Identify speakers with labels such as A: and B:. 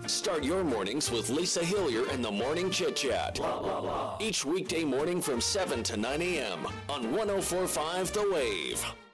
A: Start your mornings with Lisa Hillier and the Morning Chit Chat. Each weekday morning from 7 to 9 a.m. on 104.5 The Wave.